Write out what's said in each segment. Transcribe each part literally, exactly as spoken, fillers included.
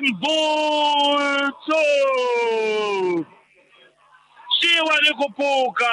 Ximbutsu Xiwa ni kupuka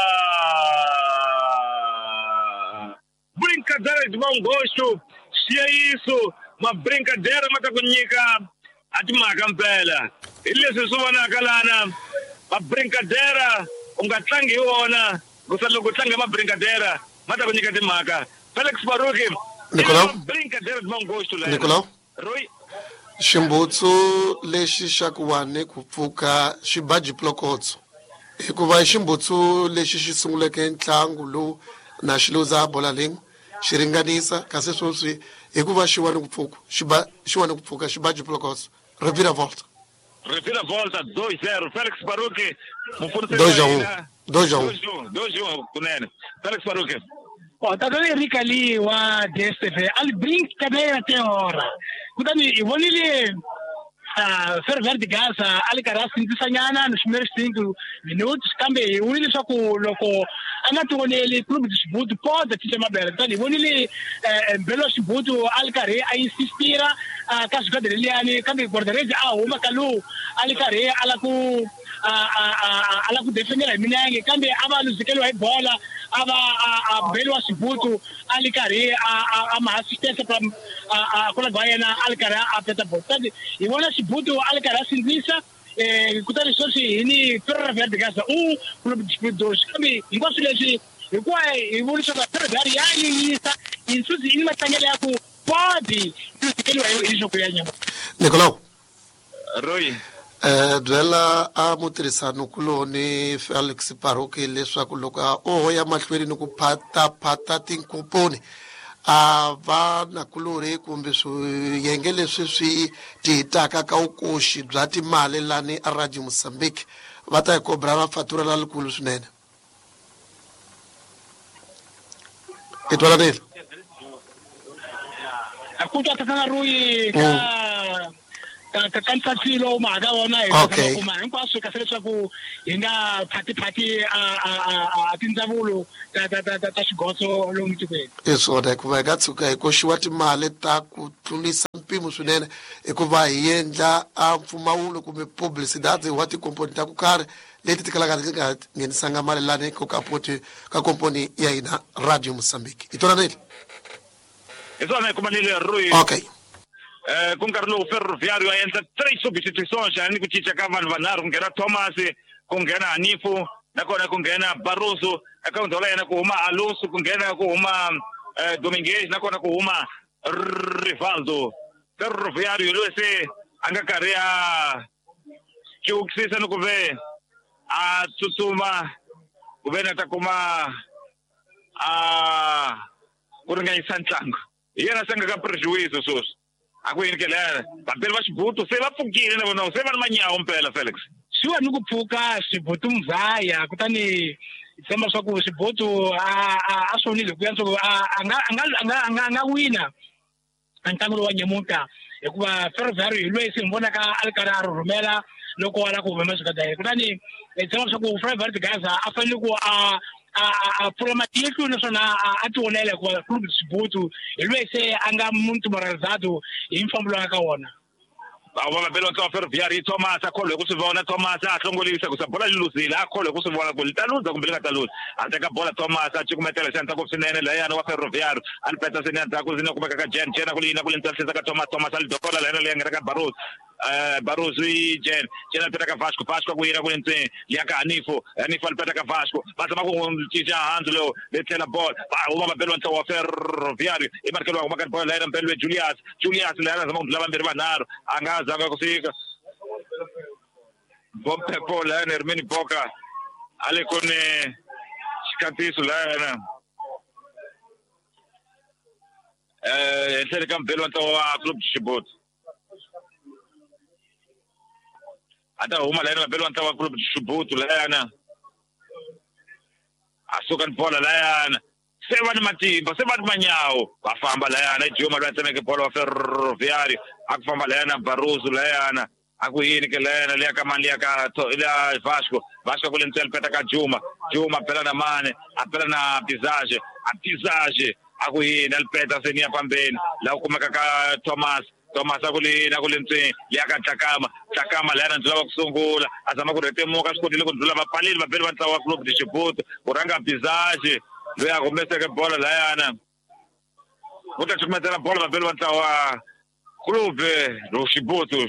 brincadeira de bom gosto se é isso uma brincadeira mata kunyika atimaka mpela ilesi suvana kalana ma brincadeira ungatlangi wona kusaloko tlanga ma brincadeira mata kunyika timaka Felix Baruki Nicolau brincadeira de bom gosto la Nicolau Roy Ximbutsu lexi xa ku wane ku pfuka xibaji plokotso hikuva ximbutsu lexi xi sunguleke ntlangu lowu na xi luza bola leyi xi ringanisa kasi sweswi hikuva xi wane ku pfuka xiba xi wane ku pfuka xibaji plokotso reviravolta reviravolta dois zero Felix Baruki dois a um dois a um dois a um kunene Felix Baruki Oh, tá dando Henrique ali wa D S T V. Ali brincadeira até hora. Kutani ivonile a ferver de Gaza, ali cara sintisanyana nos primeiros cinco minutos, cambe unile só com loco anatone ele clube de Xibutu pode te chamar bela. Então ivonile belo Xibutu ali cara a insistira a caso dele ali cambe guardarede ah uma calu ali cara ala ku a a ala ku defender a minange cambe abalu zikelo ai bola aba a belo Xibutu ali cara a a uma assistência para a cola baiana ali cara a peta botade e wala Xibutu ali cara sinvisa eh kutani só se ini ferra verde gasa um clube de dois cambe igual se igual e vou só para dar e aí isso isso ini matangele yako pode zikelo ai jogo ya nyama Nicolau Roy Eh, byela a mutirhisano kuloni Felix Baruki leswaku loko a oho ya mahlweni ni ku phata phata tinkuponi a va na kulori kumbe swiyenge leswi swi tihitaka ka ukoxi bya timali lani a Radio Mozambique va ta hi kobra va fatura lalikulu swinene i twalanile akuta kana Rui ka ka kantsilo maga wona Okay. kuma hinkwaswo ka leswaku hi nga phati phati a tindzavulo ta ta ta ta xigotso lomu tikweni i swona hikuva hi nga tshuka hi koxiwa timali ta ku tlulisa mpimo swinene hikuva hi endla a mpfumawulo kumbe publicidade wa tikomponi ta ku karhi leti ti kalaka ti nga nghenisanga mali lani ko ka poti ka komponi ya hina Radio Mozambique i twananile Isona kumanile Roy okay Eh, com Carlo Ferroviário entra três substituições, a Nico Chicha Cavan Vanar, com Gera Thomas, com Gera Anifo, agora com Gera Barroso, com Dolena com uma Alonso, com Gera com uma Domingues, agora com uma Rivaldo. Ferroviário, ele se angakaria que o que se não vê a Tutuma, o Benata com uma a Kurangai Santango. E era sanga prejuízo, sus. Ako yini ke la papel va Xibutu se va pfukile na vona se va manyawo mpela Felix siwa ni ku pfuka Xibutu mzaya kutani tsema swa ku Xibutu a a sonile ku yantsoko a nga nga nga nga wina ntlangu wa nyemuka hikuva Ferroviário loyi se mbona ka alikara a rhumela loko wala ku humesa ka dai kutani tsema swa ku Ferroviário de Gaza a fanele ku a a problematiko naswona a tionela ku club de Xibutu hi loyi se anga muntu moralizado hi mfambulo ka wona Baba belo ka Ferroviário Thomas akholwe ku sivona Thomas a hlongolisa ku sabola liluzile akholwe ku sivona ku litaluza kumbe lingataluzwa ateka bola Thomas a chikumetela senta ku sinene la yana wa Ferroviário alipeta sinene ku zina ku beka ka Jen Jen ku lina ku lintsisa ka Thomas Thomas alidokola la yana le ka Barroso eh Barroso i Jen Jen alipeta ka Vasco Vasco ku ira ku lintse liaka Anifo Anifo alipeta ka Vasco basa ma ku tija handlo letela bola ba belo ntwa wa Ferroviário i markelwa ku maka bola la yana mpelwe Julius Julius la yana zama ndlaba mbiri banaro anga zanga kusika bompe pola Hermini Boca ale con Scatisu la eh il campello a club Xibutu ata huma la bello a club Xibutu la asukan pola la seven matimba seven manyawo bafamba la yana ijoma la tsena ke pola Ferroviário akufamba la yana Barroso la yana akuyini ke la yana le ka mali ka to ila Vasco Vasco ku lentsel peta ka Juma Juma pela na mane apela na Pisage a Pisage akuyini alpeta senia pambeni la ukumeka ka Thomas Thomas akulina kulentsini liyaka Chakama Chakama lana ndlava kusungula azama kuretemuka swikodile ku ndlula vapaleli vabeli va ntlawa wa Club de Xibuto kuranga Bizaji loyi a humeseke bola layana u ta cukumetela bola vabeli va ntlawa wa Club de Xibuto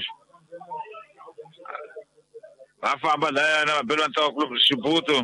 va famba layana vabeli va ntlawa wa Club de Xibuto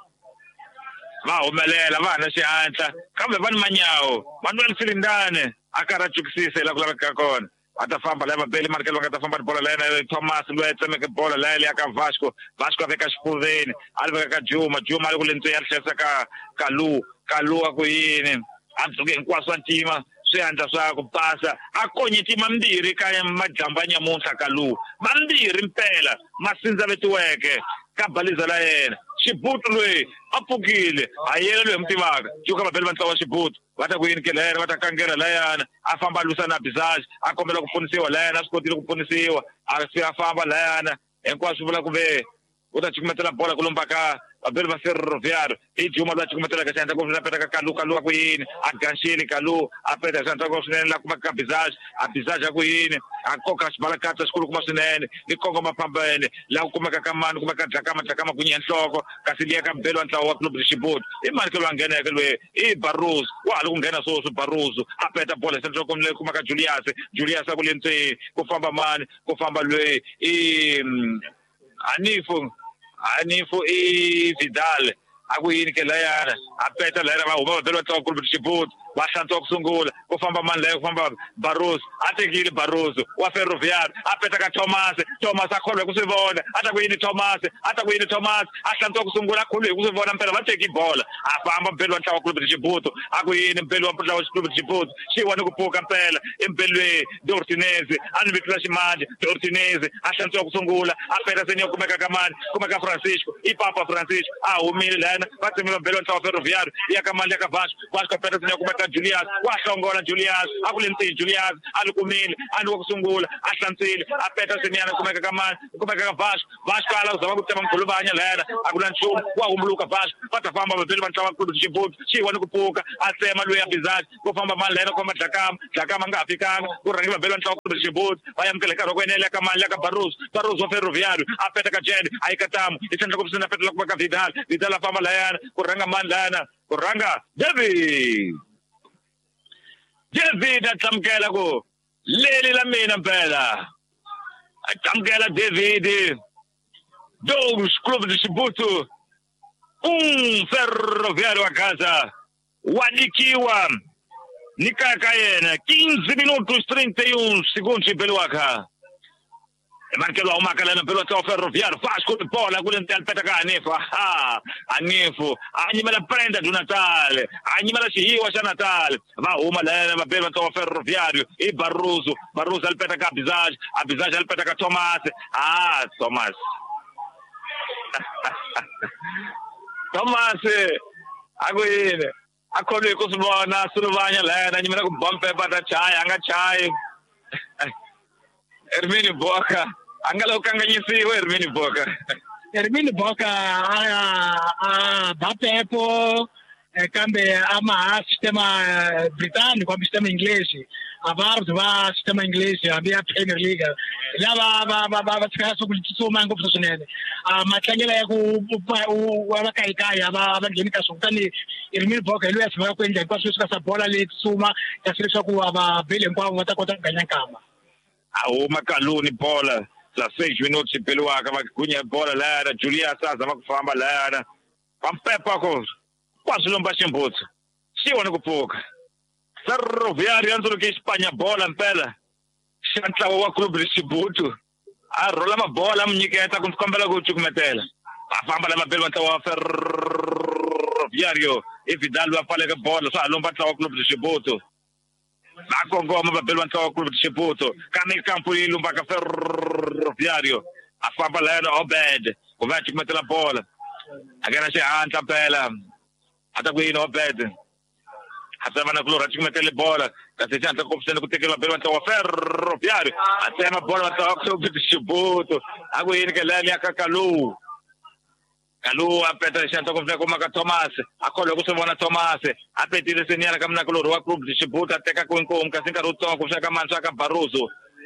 va humelela va na xihatla kambe va ni manyawu Manuel Silindane a karhi a cukisisa la ku laveka kona ata famba lava beli markelo nga ta famba bola lena Thomas loyi tsemeke bola laya ka Vasco Vasco veka xipuveni aliveka ka Juma Juma ali ku lentse ya hlayisa ka Kalu Kalu a ku yini a tsuke hinkwaswo swa ntima swi andla swa ku pasa a konye tima mbirhi ka majamba nyamuntlha Kalu mambirhi mpela masindzavetiweke ka baliza la yena Xibuto loyi a pfukile a yena loyi mutivaka juka vabeli va ntlawa Xibuto va ta ku yini ke layana va ta kangela layana a famba a lwisa na Bizaji a kombela ku pfunisiwa layana a swi kotile ku pfunisiwa a swi a famba layana hinkwaswo swi vula ku ve u ta cukumetela bola ku lomba ka vabeli va Ferroviario i Juma loyi a cukumetelaka xihandla ngopfu na peta ka Kalu Kalu a ku yini a ganxile Kalu a peta xihandla ngopfu swinene la kumaka ka Bizaji a Bizaji a ku yini a koka xibalakatsa xikulukuma swinene i kongoma phambene la ku kumeka ka mani kumeka Chakama Chakama ku nye nhloko kasi liya ka mbeli wa ntlawa wa Club de Xibuto i mani ke loyi a ngheneke loyi i Barroso wa ha ri ku nghena swoswo Barroso a peta bola senhloko leyi kumaka Julius Julius a ku lentseni ku famba mani ku famba loyi i Hanifo Hanifo i Vidal a ku yini ke layana a peta layana va huma vabeli va ntlawa wa Club de Xibuto va hlantswa ku sungula ku famba mani laya ku famba Barroso a tekile Barroso wa Ferroviario a peta ka Thomas Thomas a kholwe ku swi vona a ta ku yini Thomas a ta ku yini Thomas a hlantswa ku sungula a kholwe ku swi vona mpela va teki bola a famba mbeli wa ntlawa wa Club de Xibuto a ku yini mbeli wa ntlawa wa Club de Xibuto xi wa ni ku pfuka mpela i mbelwe Dortinese a ni vitula ximanje Dortinese a hlantswa ku sungula a peta seni yo kumeka ka mani kumeka Francisco i Papa Francisco a humile lana va tsemela mbeli wa ntlawa wa Ferroviario ya ka mani ya ka Vasco Vasco a peta seni yo kumeka Julius wa hlongola Julius a ku lentsini Julius a ni kumile a ni wa ku sungula a hlantsile a peta senyana kumeka ka mani kumeka ka Vasco Vasco ala uzama ku tema mkhuluvanya lana a ku na nchumu wa humbuluka Vasco va ta famba vabeli va ntlawa wa Club de Xibuto xi wa ni ku pfuka a tsema loyi ya Bizaji ku famba mani lena ku famba Chakama Chakama nga ha fikanga ku rhangi vabeli va ntlawa wa Club de Xibuto va yamukela nkarhi wa ku enela ka mani ya ka Barroso Barroso wa Ferroviario a peta ka Jedi a yi ka Tamu i tlhandla ku sina peta la ku va ka Vidal Vidal a famba layana ku rhanga mani layana ku rhanga David David a tlamukela ku leli la mina mpela a tlamukela David dois Club de Xibuto um Ferroviário a casa wa nikiwa ni kaka yena quinze minutos trinta e um segundos pelo aka markelo a umaka lena pelo ntlawa Ferroviario Vasco di bola ku lentela peta ka Hanifo ha Hanifo a nyimela prenda du Natale a nyimela xihiwa xa Natale va huma lena vabeli va ntlawa Ferroviario i Barroso Barroso ali peta ka Bizaji a Bizaji ali peta ka Thomas ah Thomas Thomas a ku yini a kholwe ku swi vona Suluvanya lena nyimela ku bombe pata chaya anga chayi Hermini Boka angalo kanganyisiwe Hermini Boka Hermini Boka a a bapepo kambe ama sistema britannico ama sistema inglese avarzi va sistema inglese abia Premier League lava va va va tsaka so kutsuma ngopfu swinene a matlangela ya ku wa kai kai ava va ngeni ka switani Hermini Boka loyi a sivaka ku endla hinkwaswo swi ka sa bola leyi tsuma ya swi leswaku ava bele hinkwavo va ta kota ku ganya nkama a huma Kaluni bola la seis minutos pelo aka va kunya bola lana Julius azama ku famba lana pampepa ko quase lomba Xibuto xi wa ni ku pfuka Ferroviario andzulu ke Espanya bola mpela xa ntlawa wa Club de Xibuto a rola mabola a munyiketa ku kombela ku cukumetela va famba la mabeli va ntlawa wa Ferroviario i Vidal va pfaleka bola swa ha lomba ntlawa wa Club de Xibuto va kongoma vabeli va ntlawa wa Club de Xibuto kani kampo yi lomba ka Ferroviario a famba lena Obed ku va cukumetela bola a nghena xihatla mpela a ta ku yini Obed a tsema na ku lorha cukumetele bola kasi xihatla kopfiseni ku tekela vabeli va ntlawa wa Ferroviario a tsema bola va ntlawa wa Club de Xibuto a ku yini ke leni ya ka Kalu Kalu a peta xihatla kopfiseni ku maka Thomas a kholwe ku swi vona Thomas a petile senyana ka mnakulorhi wa Club de Xibuto a teka ku inkomu kasi nkarhi wutsongo ku swi ka mani swa ka Barroso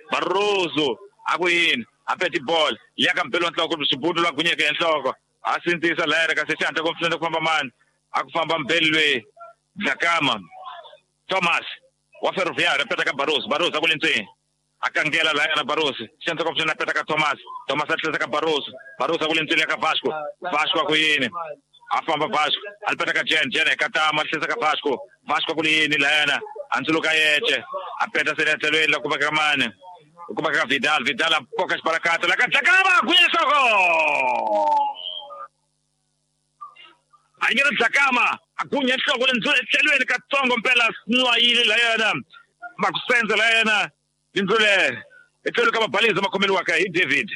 Barroso akuyini aphethe ibhola liyaka mpelo nhloko Sibhutu lwagunyeke enhloko asintisa la ka seshanta komfunda kufamba mani akufamba mpelwe Zakama Thomas wa Ferroviário apeta ka Barroso Barroso akulentini akangela la na Barroso senta komfunda apeta ka Thomas Thomas atleza ka Barroso Barroso akulentini ka Vasco Vasco akuyini afamba Vasco alipeta ka Jen Jen katama atleza ka Vasco Vasco akulini la yana Anzuluka yeche apeta senethelweni la kuba kamane ukuba ka Vidal Vidal apoka siparakata la kaTzakama kuyesoko ayingena Tzakama akunya ehloko lenzelweni kaTsongo mpela sinwayile la yana makusenza la yana inzule ehlelo kababhaliza amakhomeli wakhe hi David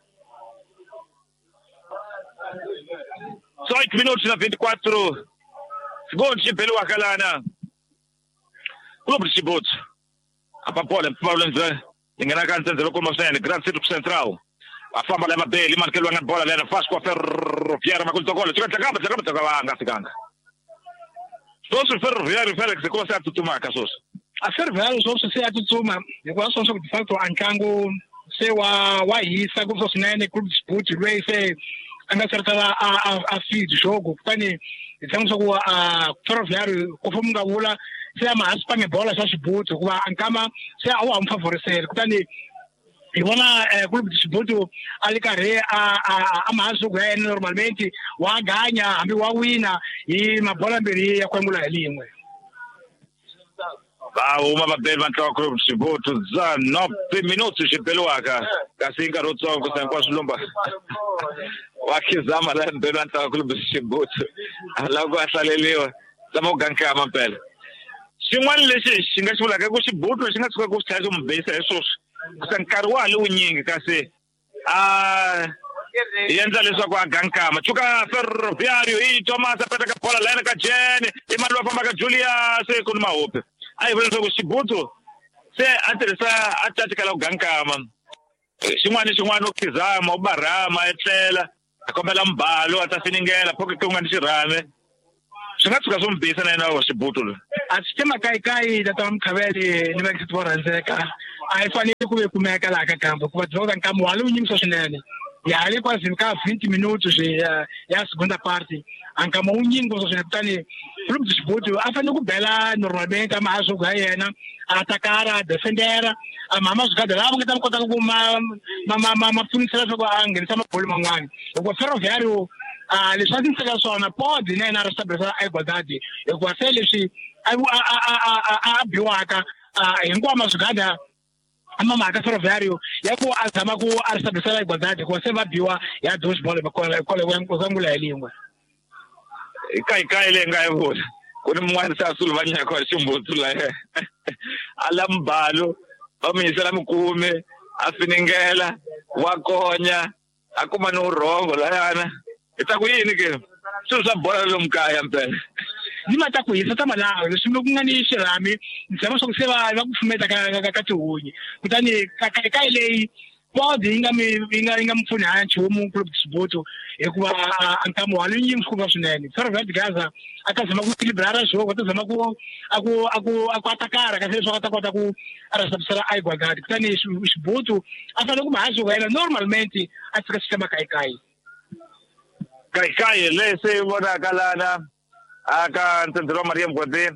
oito minutos na vinte e quatro segundos impelo wakhe lana Clube de Sibhutu apa bola Paulo Nzwe ingena kanti nzelo kuma sene Grand City Central afamba la mabeli markelwa nga bola lena Vasco a Ferroviário makulitokolo Tzakama Tzakama Tzakama fikanga Soso Ferroviário Felix como se atutuma kasos a Ferroviário soso se atutuma igual soso de fato ankango se wa wa hisa ku soso nene Clube de Sibhutu lwe se angasertala a a a feed jogo kutani itsango ku a Ferroviário kofumunga wula se ama aspange bola sa Sibhutu kuba ankama se awu amfavorisela kutani ibona Clube de Sibhutu alikare a a amazo gwena normalmente wa ganya ambi wa wina i mabola mbiri ya kwangula elimwe ba uma babeli bantu Clube de Sibhutu za nove minutos impelo waka kasinga rotsongo sankwashulumba wakizama la mbelo bantu Clube de Sibhutu alago asaleliwa sama ugankama mpela xin'wana lexi xi nga xi vulaka ku Sibhutu lexi nga tshuka ku xi tlhela xi mbisa hi swoswi kusa nkarhi wa lowu nyingi kasi a yenza leswaku a gankama chuka Ferroviário i Thomas apeta ka bola lena ka Jen i mali wa famba ka Julius ku ni mahope a hi vula leswaku Sibhutu se a tirhisa a tatikala ku gankama xin'wana xin'wana u khizama u barama etlela a kombela mbalo a ta finingela phoke ku nga ni xirhame swi nga tshuka swi mbisa na yena wa Sibhutu loyi a sistema kai kai da ta mkhaveli ni va ku tvorandzeka a yi fanele ku ve kumeka la ka kampo ku va dzoka nkamo wa lowu nyimisa swinene ya le kwazini ka vinte minutos ya ya segunda parte ankama wu nyingi swinene kutani Clube de Sibhutu a fanele ku bela normalmente a mahazo ga yena a atakara defendera a mama zgada lava nga ta kota ku ma ma ma ma pfunisela swa ku a nghenisa mabolo man'wana loko Ferroviário a leswi a tintseka swona pode na yena a restablisa a igualdade hikuva se leswi a a a biwaka hinkwawo maswigada a mamaka Ferroviário ya ku a zama ku a restablisa igualdade hikuva se va biwa ya dodgeball kole kwangula hi lingwe kai kai le nga yivula ku ni mun'wana se a suluvanyaka wa Sibhutu la ala mbalo va mi yisela mikume a finingela wa konya a kuma ni urhongo layana i ta ku yini ke swilo swa bola lomu kaya mpela ni mata ku hisa tamalawo leswi ku nga ni xirhami ni tshama swa ku se va va ku fumeta ka ka ka tihunyi kutani ka ka leyi pode yi nga mi yi nga yi nga mupfuni ha nchumu Clube de Sibhutu hikuva nkama wa lowu nyingi kuva swinene Ferroviário de Gaza a ta zama ku equilibrara jogo a ta zama ku a ku a ku a ku atakara kasi leswaku a ta kota ku a restablisa a igualdade kutani Sibhutu a fanele ku mahazo wena normalmente a tshika sistema kai kai kai kai le se vonaka lana aka ntsendzero Mariam Guadin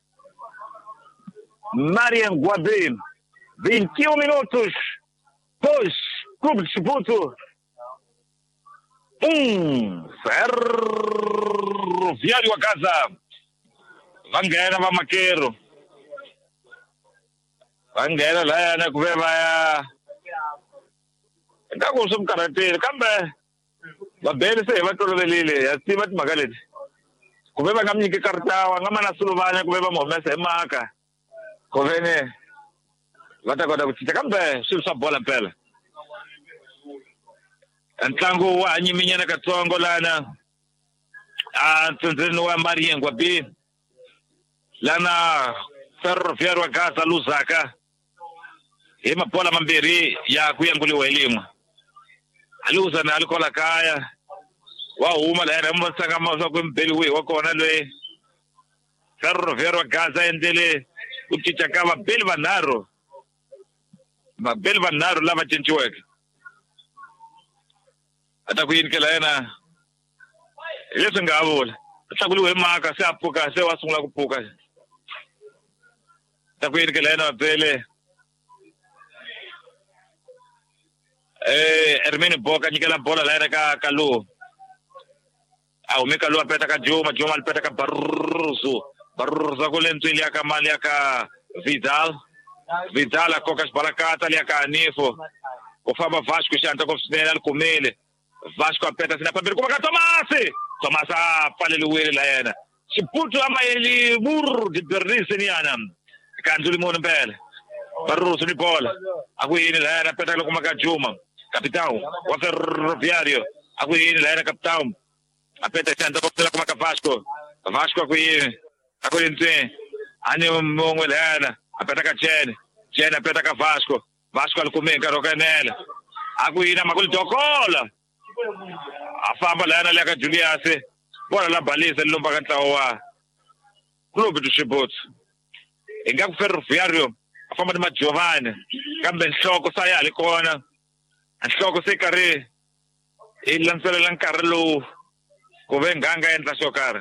Mariam Guadin vinte e um minutos dois Clube de Sibhutu um Ferroviário a Gaza vangena va makero vangena la na ku ve va ya ka ku sum karateni kambe babeli se va tolovelile ya tiva timhaka leti ku ve va nga mi nyiki karatawa nga mana suluvanya ku ve va mu humesa hi mhaka ku ve ni va ta kota ku cinca kambe swilo swa bola mpela ntlangu wa nyiminyana katsongo lana a ntsendzeni wa Mariam Guadin lana Ferroviário wa Gaza luzaka hi mabola mambirhi ya ku yanguliwa hi limwe aluza na alikola kaya wa huma la yena mosaka maso ku mbeli we wa kona loyi Ferroviário wa Gaza endele ku cinca ka vabeli vanharhu Mabel van Naro lava cinciweke. Ata kuyinikela yena. Leswi nga vula. Tlakuliwe hi mhaka se a pfuka se wa sungula ku pfuka. Ata kuyinikela yena Mabele. Eh Hermine Boka nyikela bola la yena ka Kalu. A umeka Kalu apeta ka Juma, Juma alipeta ka Barroso. Barroso ko lentwili ya ka mali ya ka Vidal. Vidal a koka xbalakata ali ya ka Anifo. Ku famba Vasco xanta ko swinene ali kumile. Vasco apeta sina pambili kuma ka Tomasi. Tomasi a pfaleliwile la yena. Xiputu amayeli mur di Bernice ni yana. Kanzuli mona mbele. Barroso ni bola. A ku yini la yena apeta kuma ka Juma. Capitão, o Ferroviário. A ku yini la yena capitão. Apeta xanta ko kuma ka Vasco. Vasco a ku yini. A ku yini. Ani mongwe la yena. Apeta ka Chen. Chen apeta ka Vasco. Vasco ali kumeka rokanela. A ku yini makuli dokola. Afamba la yena le ka Julius. Bola la baliza lomba ka ntlawa wa Clube do Chibut. Inga ku Ferroviário. Afamba ni Giovanni. Kambe nhloko sa yali kona. Nhloko se kare. Ilansela lankarhi lowu. Ku ve nganga endla swo karhi.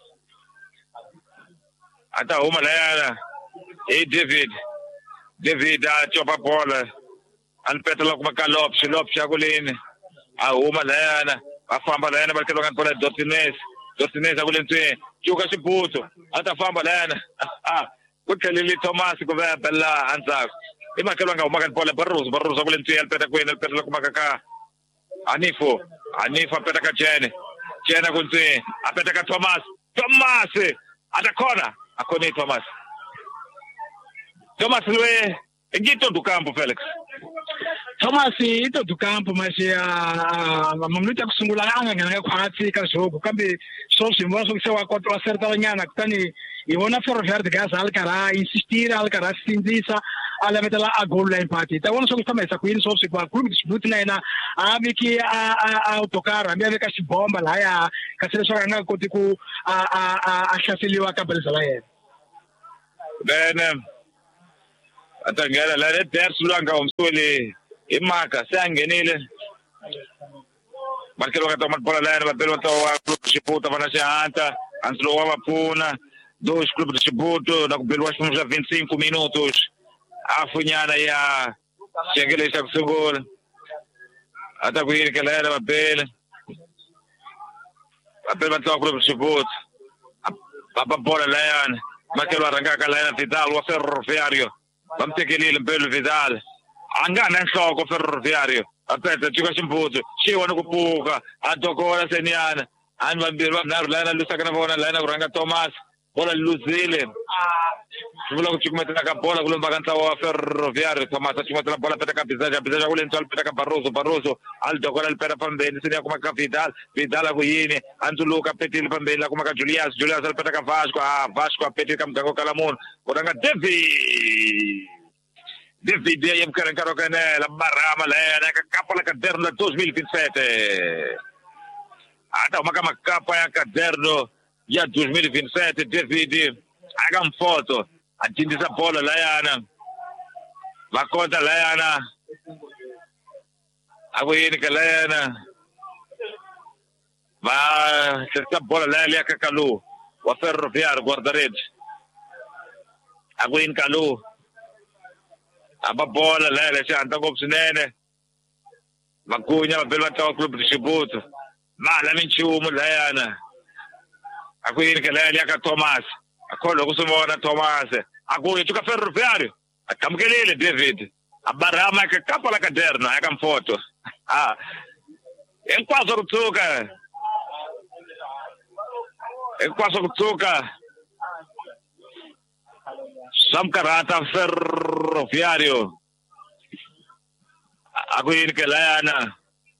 Ata huma la yana. Hey David. David a chopa bola. Alipeta la kuma ka Lopes. Lopes ya kuleni. A huma la yana. Afamba la yana balkelo kan bola Dortinez. Dortinez a kulentwe. Chuka Xiputu. Ata famba la yana. Ah. Kuthelili Thomas ku ve bella anzako. Imakelo nga huma kan bola Barroso. Barroso a kulentwe alipeta kwena alipeta la kuma ka Anifo. Anifo apeta ka Chen. Chen a kulentwe. Apeta ka Thomas. Thomas. Ata kona. Akoni Thomas. Thomas lwe ngito do campo Felix. Thomas ito do campo mas a mamluta kusungula anga ngana kwatsi ka jogo kambe so simwa so se wa kwatro acerta nyana kutani iona Ferroviário de Gaza alcara insistir alcara sindisa ala metela a gol la empate ta wona so kama esa kuin so se kwa clube disputa na ina abi ki a a autocar abi ave ka bomba la ya ka se so nga koti ku a a a shafiliwa ka beleza la ya Ben atangela la le terzo langa umsuli imaka sangenile Markelo ka tomar bola la batelo to clube de Chiputa vana anta anslo wa puna dois clubes de Chiputa na kubelwa já vinte e cinco minutos afunyana ya chegele sa kusugol ata kuiri que era papel papel batelo clube de Chiputa papa bola la yana Markelo arranca ka la yana Vidal wa Ferroviário vamos ter que ir pelo Vidal angana nhloko Ferroviário apeta chuka Xiputu xiwa no kupuka atokora senyana ani vambiri vamnharu lana lusaka na vona lana kuranga Thomas bola luzile svula ku chukumetela ka bola kulomba ka ntlawa wa Ferroviário Thomas chukumetela bola peta ka Bizaja Bizaja kulentwa alipeta ka Barroso Barroso aldokora alipeta pambeni sini akuma ka Vidal Vidal akuyini antsuluka petile pambeni akuma ka Julius Julius alipeta ka Vasco ah Vasco apetile ka mgako kalamun kuranga David David yem karen karo kanela barama la yana ka kapa la caderno dois mil e vinte e sete ata uma kama kapa ya caderno ya dois mil e vinte e sete David aga mfoto atindisa bola la yana vakonta la yana akuyini ka la yana va cerca bola la ya ka Kalu wa Ferroviário guardarete akuyini Kalu aba bola la le xanta ngopfu swinene makunya mabeli va tlawa clube de Chiputa mala minchumu la yana akuyini ke la ya ka Thomas akho loko swi vona Thomas akuyi tuka Ferroviário akamukelile David abarama ka kapa la caderno aka mfoto ah hinkwaswo kutsuka hinkwaswo kutsuka Samkarata Ferroviário akuyini ke la yana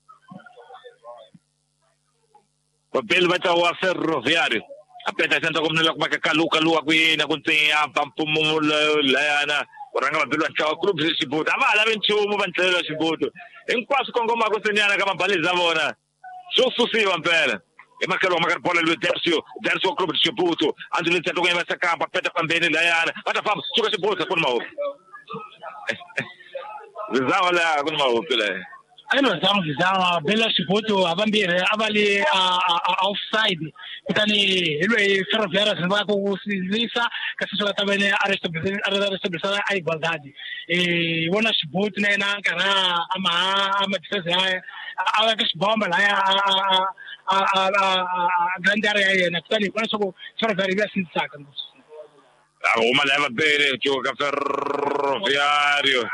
papel bata wa Ferroviário apeta senta kumnela kuma ka Kalu Kalu akuyini kuntsiya pampumul la yana kuranga mabelo wa clube de Chiputa avala benchumu bantlela Chiputa hinkwaswo kongoma ku senyana kama baliza vona swo susiwa mpela Imakelo magar bola lu tercio tercio clube de Chiputa ando le tento ganhar essa capa peta pambeni la yana bata fam chuka Chiputa por mau vizawa la kuna mawupile Ano zama vizawa bela shipoto abambire abali offside kutani ilwe Ferroviária zinba kusizisa kasisoka tabene arrestablisha a igualdade e wona shipoto na na kana ama ama defesa ya awa kashibomba la ya a a grande área yena kutani kwana soko Ferroviária yasintsaka uma leva bene gioca Ferroviário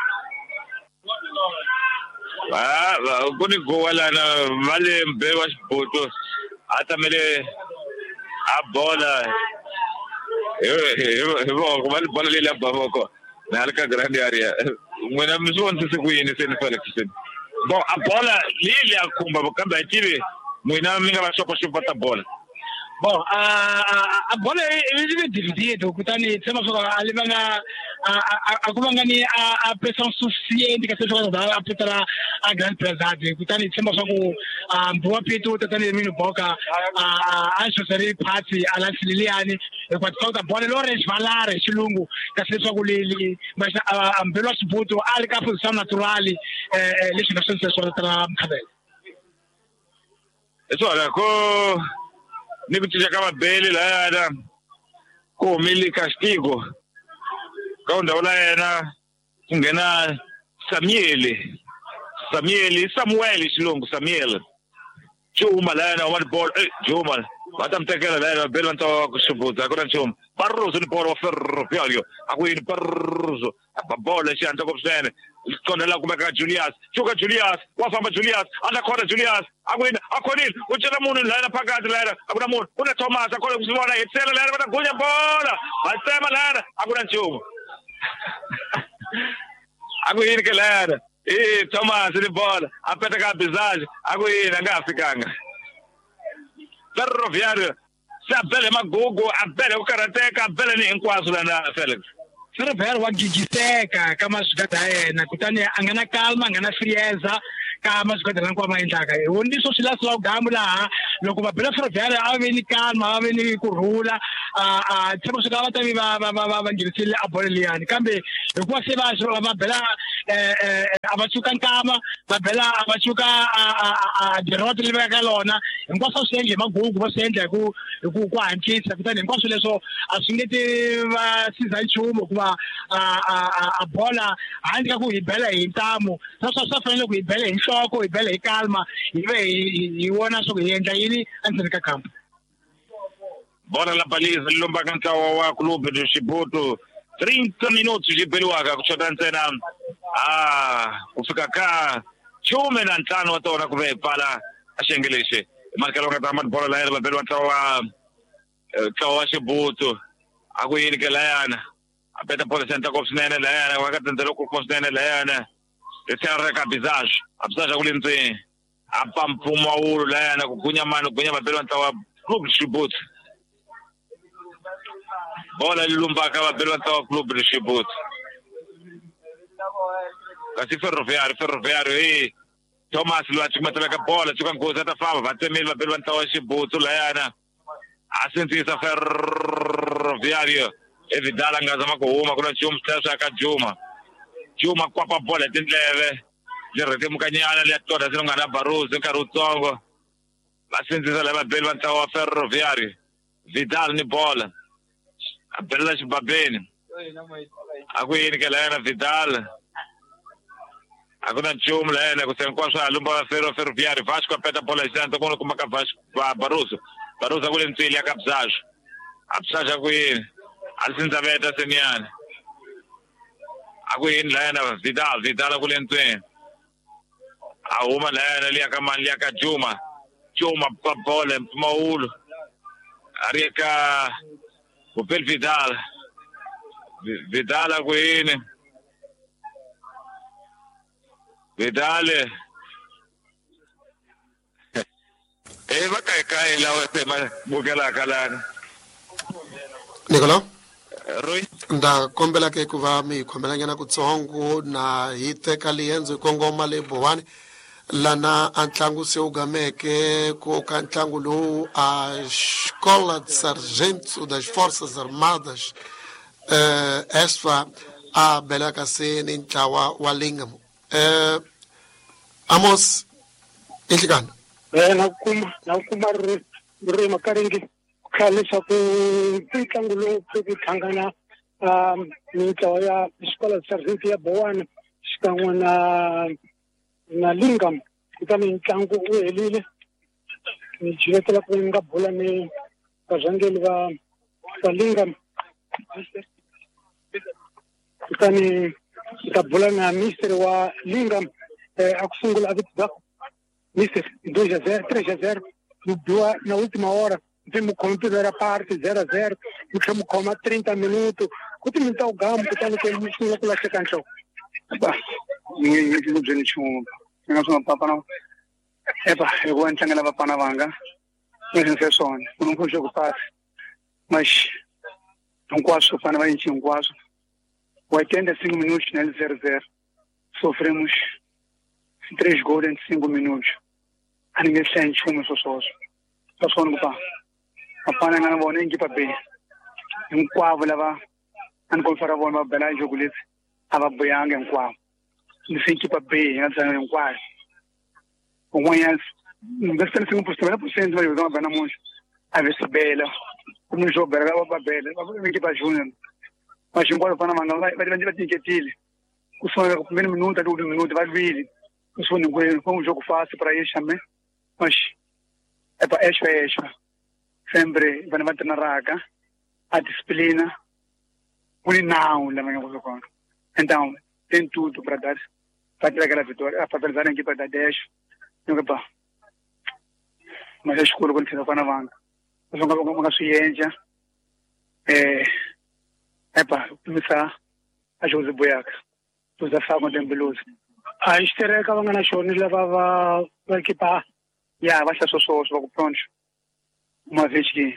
ah kuni gola na vale mbewa shipoto hata mele a bola eu eu vou vale bola lele abavoko na alka grande área mwana mzonzi sikuini sene Felix bom a bola lele akumba kamba itire mwana minga basoko shupata bola Bom, a a bola é dividida, kutani sema soka alibanga akubanga ni a pressão suficiente que seja a apertar a grande pesada, kutani sema soka boa pito tatani mino boca a acho seria party ala Liliane, e quando solta a bola Lawrence Valare chilungu que seja soka lili, mas a mbelo sibuto ali ka posição natural eh lixo na sensação tra cabelo. Isso olha co Nikutisha kama beli la yana kumili castigo kaunda wala yana kungena Samuel Samuel Samuel Shilungu Samuel chuma la yana one ball eh chuma watamtekela la yana beli wanto kushubuta kuna chuma Barroso ni poro Ferroviário akuini Barroso ababola shi anta kopsene kona la kumeka Julius chuka Julius wafamba Julius anakhona Julius akwini akhonile utshela umuntu lana phakathi lana akuna muntu una Thomas akhona kusibona etsela lana batagunya bola basema lana akuna nchumo akwini ke lana eh Thomas ni bola apeta ka bizage akwini angafikanga Ferroviário sabele magogo abele ukarateka abele ni inkwazo lana Felix Ferroviário wagigiteka kama sugata yena kutani angana calma angana frieza kama sugata lankwa maindaka undi so silasi la ugamula loko babela Ferroviário ave ni calma ave ni kurula a a tsemo sugaba tabi ba ba ba bangirisile aboleliani kambe kwa seba so babela eh abachuka nkama babela abachuka a derrota libeka lona ngwa so senge magugu basende ku ku antisa kutani ngwa so leso asingete ba siza ichumo kuba a bola handika ku ibela intamo sasa safanele ku ibela inhloko ibela ikalma ibe iwona so kuyenza yini antsika campo bola la baliza lomba kantawa wa clube de Shibuto trinta minutos de beluaga kuchota ntena ah kufika ka chume na ntano wataona kuve pala ashengeleshe marka longa tamad bola la yerba belu tawa tawa Shibuto akuyini ke layana apeta pole senta kopsnene la yana wakatentelo ku kopsnene la yana esera ka bizage abzaja kulinze apampuma ulu la yana kugunya mano kugunya babelo ntawa club Shibuto bola lilumba ka babelo ntawa club Shibuto kasi Ferroviário Ferroviário eh Thomas lo achimatela ka bola chuka ngoza ta fava vatemeli babelo ntawa Shibuto la yana asentisa Ferroviário Vidal angazama kuhuma kuna chuma sasa ka Juma Juma kwapa bola tindleve jerete mukanyana le toda zinongana Barroso karutsongo basinzisa laba beli bantawa Ferroviário Vidal ni bola abella shibabeni akuyini ke lana Vidal akuna chuma lana kusenkwa swa lumba Ferroviário Vasco apeta bola santa kono kumaka Vasco Barroso Barroso kule ntsili yakabzaje abzaje akuyini alisinza beta senyana akuyini lana Vidal Vidal kulentwe awuma lana liya kama liya ka Juma Juma bola maulu arika upel Vidal Vidal akuyini Vidal eh baka kai lawa sema bukela kalana Nicola Roy nda kombela ke kuva mi kombela nyana kutsongo na hiteka lienzo kongoma le bowani lana antlangu se ugameke ko kantlangu lo a escola de sargento das forças armadas eh esta a belaka se nintawa walingam eh Amos Inhlikani eh nakuma nakuma re makaringi khale sa ku ntlangu lowu ku tlangana um mitlawa ya xikola Sergeant ya Bowana xikan'we na na Lingam kutani ntlangu wu helile ni jiletela ku nga bula ni varhangeli va va Lingam kutani ka bula na mister wa Lingam eh akusungula avitba mister dois a zero três a zero mudou na última hora temos como primeira parte zero a zero ficamos com trinta minutos quanto minuto o gamo que tá no que não pula se canchou ba ninguém me diz de nenhum não sou papa não é ba eu vou entrar na papa na vanga mas não sei só não vou jogar passe mas um quase para vai um quase oitenta e cinco minutos na zero a zero sofremos três gols em cinco minutos a ninguém sente como sou só só só no pá a pana não vou nem que para bem um quavo leva an ko fara bon bela jogulit aba boyanga um quavo não sei que para bem não sei um quavo o manhã não deve ser cinco por cento mas eu não bana muito a ver se bela como jogo bela aba bela aba que para júnior mas um quavo para manga vai vai vai ter que ter o sonho no primeiro minuto do último minuto vai vir o sonho foi um jogo fácil para eles também mas é para eles é sempre vai manter na raga a disciplina o não lá mais coisa com então tem tudo para dar para ter aquela vitória para fazer a equipe da dez não é pá mas a escola quando se vai na vanga mas uma uma ciência é é para começar a José Boiac tu já sabe quando tem beleza a história que vão na show ni levava a equipe já vai ser só só só pronto uma vez que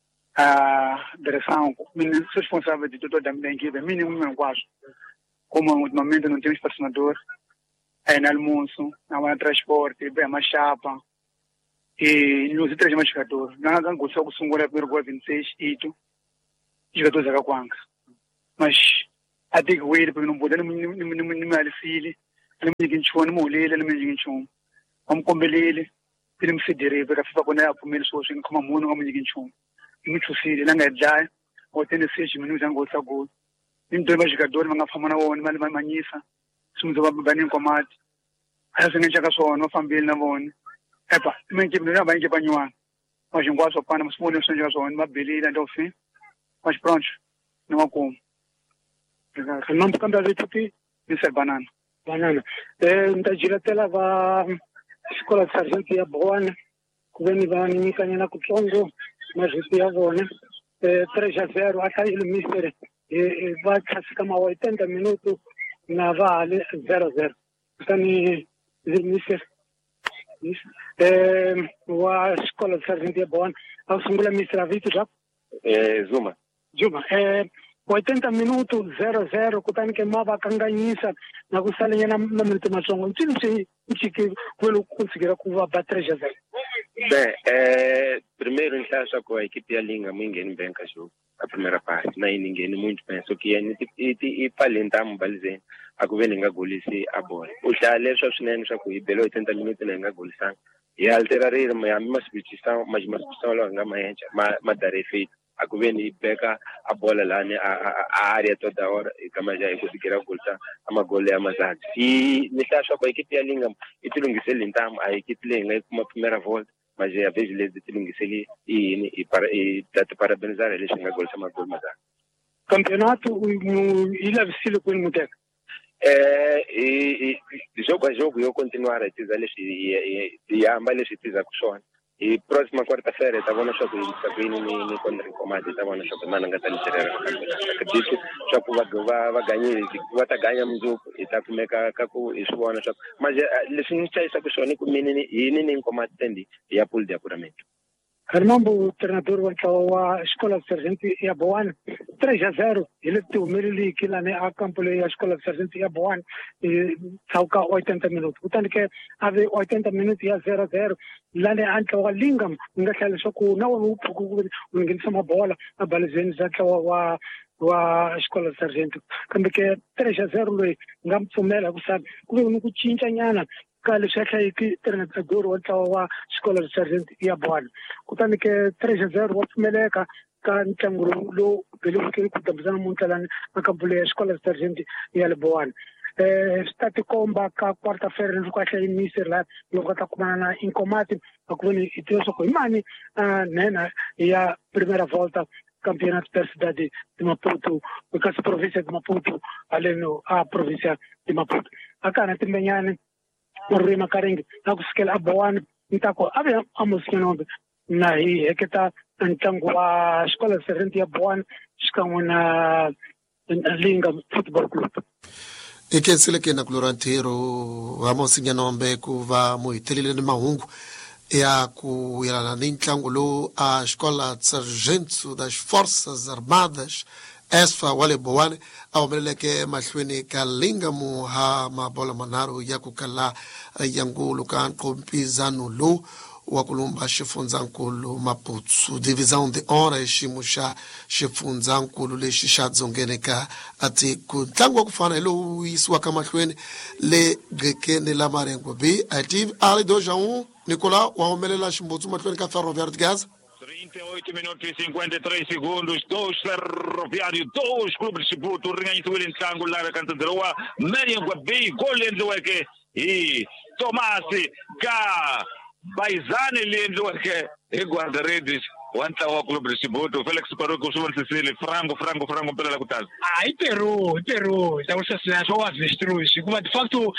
a direção responsável de toda a minha equipe mínimo um quase como ultimamente não temos patrocinador é no almoço não há transporte bem mais chapa e nos três mais jogadores não há ganho só com o primeiro gol vinte e seis e tu jogadores a quanto mas até que o ele porque não pode não não não não é filho não me diga chão não mulher não me diga chão vamos comer temos se direito para fazer quando é a primeira solução como mundo como ninguém chum muito sério não é já ou tem seis minutos já gosta gol nem dois jogadores vão fazer uma onda mas manhissa somos a banir comate aí se não chega só não família não vão é pá também que não vai que banhar mas um gosto para mas não são já só uma beleza então fim mas pronto não há como não porque anda de isso banana banana eh então diretela va Escola Sergeant ya Bowana kuveni vani nyikanya na kutsongo mazviti ya vona eh três a zero ata ile mister eh va tsaka ma oitenta minutos na vale zero a zero tani ile mister eh wa Escola Sergeant ya Bowana au sungula mister Avito já eh Zuma Zuma eh oitenta minutos zero a zero kutani ke mava kanganyisa na kusalenya na minuto matsongo ntini se nchike kwelo conseguirá kuva ba três a zero bem eh primeiro nhlasa com a equipe ya Linga mwingeni bem jogo a primeira parte na ninguém muito penso que é e e palenta mbalizeni akuveni nga golisi a bola o hlale swa swinene swa ku ibelo oitenta minutos na nga golisanga ya alterare ma masbichisa ma masbichisa lo nga mayencha ma madare feito akuveni beka a bola lá né a a área toda hora e kama já conseguirá voltar a uma gole a mazati e nessa com a equipe ya Linga e tilungisele ntamo a equipe lenga uma primeira volta mas a vez les tilungisele e e para e tata parabenizar eles nga gol sama gol mazati campeonato ila visile com mutek eh e jogo a jogo eu continuar a dizer eles e e amba eles tiza kushona e próxima quarta-feira estava na shopping sabini ni ni contra comate estava na shopping mana ngata literera acredito já que vai vai ganhar vai tá ganhar muito e tá como é que que isso na shop mas eles não sei se que com menino e nem comate tendi e a pool de apuramento Armando treinador wa Escola Sergeant ya Bowana três a zero ele teu merili kila ne a campo le Escola Sergeant ya Bowana e sauka oitenta minutos portanto que ave oitenta minutos ya zero a zero lá ne anche wa Lingam ngahlala soko na wa uphuku ngeni sama bola abalizeni zakhe wa wa xikola Sargento kambe ke three zero loyi nga mpfumela ku sabi ku ve ni ku cinca nyana ka leswi hlayiki trenador wa ntlawa wa xikola Sargento ya Bohwana kutani ke three zero wa pfumeleka ka ntlangu lowu beliweke ku dambisana muntlelani aka bulu ya xikola Sargento ya le Bohwana eh sta tikomba ka quarta ferie loko a hlayimisi la loko ta kumana na Inkomati a ku veni i tiva swa ku hi mani nena ya primera volta campeonato da cidade de Maputo, porque a província de Maputo, além a província de Maputo. Acá na Timbenhane, no Rio Macarengue, na Cusquela Bohwana, então havia a música não na aí é que tá então a escola Sargento Bohwana está na Linga Futebol Clube. E que se que na Clorantero, vamos seguir nome que vai muito ele no Mahungu. E a ku yelana ni ntlangu a escola Sargento das Forças Armadas esfa wale Bohwana a omeleke mahlweni ka lingamu ha mabola manaro ya ku kala yangu kan kompizano lo wa kulumba xifunzankulu Maputo divisão de honra ximusha xifunzankulu lexi xa dzongeneka ati ku ntlangu ku fana lo yisiwa ka mahlweni le gekene la marengo b ati ali dojaun Nicolau, o Aomelela Chimbutsu, Matlwen ka Ferroviário de Gaza. trinta e oito minutos e cinquenta e três segundos, dois Ferroviário, dois Clubes de Chibuto, Ringanhito William Tango, Lara Cantandroa, Mariam Guabi, Golendoweke e Tomás K. Baizane Lendoweke e Guarda-Redes. Quanto ao Clube de Chibuto, Félix Parou, Gustavo Cecília, Frango, Frango, Frango, pela Lacutal. Ah, e Peru, e Peru, então você se achou avestruz. Como de facto,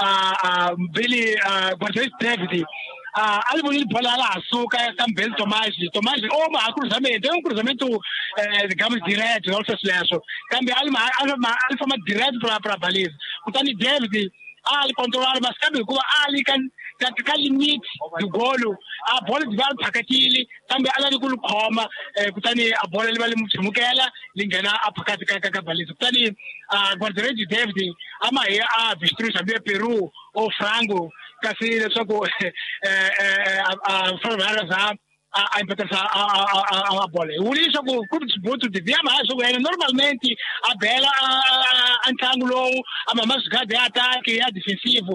a Billy Guarda-Redes David. Ah, algo ele pode lá, açúcar, também Tomás, Tomás, ou uma cruzamento, é um cruzamento, digamos, direto, não se acha. Cambia alma, alma, alma direto para para baliza. Portanto, David, ali controlar, mas cabe como ali can can limite do golo, a bola de vale pakatili, também ali com o coma, portanto, a bola ele vai muito mukela, lingana a pakati ka baliza. Portanto, a Guarda-Redes David, a Maia, a Bistruz, a Peru, ou Frango, kasi só com a Ferroviária já a empatar a a bola. O isso com o Clube de Chibuto devia mais ou menos normalmente a bela a triângulo a mamãe de ataque a defensivo